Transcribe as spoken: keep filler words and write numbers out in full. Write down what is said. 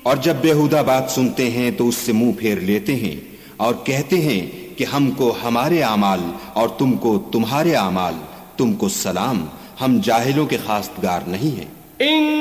और जब बेहुदा बात सुनते हैं तो उससे मुंह फेर लेते हैं और कहते हैं कि हमको हमारे आमाल और तुमको तुम्हारे आमाल। तुमको सलाम, हम जाहिलों के खास्तगार नहीं हैं।